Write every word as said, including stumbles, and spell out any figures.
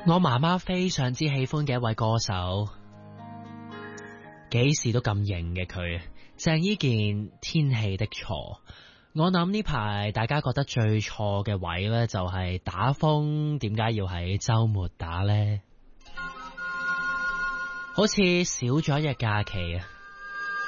我媽媽非常之喜歡嘅一位歌手，幾時都咁型嘅佢，鄭伊健天氣的錯。我諗呢排大家覺得最錯嘅位呢，就係打風，點解要喺周末打呢？好似少咗一日假期啊！